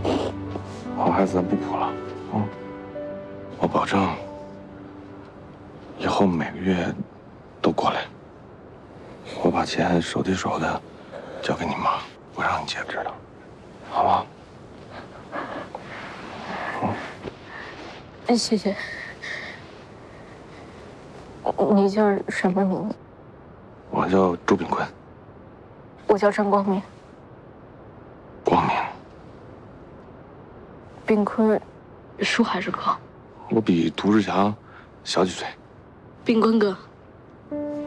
好孩子，咱不哭了，啊！我保证，以后每个月都过来。我把钱手递手的交给你妈，不让你姐知道，好吧？ 谢谢。你叫什么名字？ 我叫朱炳坤。 我叫张光明。 光明。 炳坤，叔还是哥？ 我比涂志强小几岁。 炳坤哥。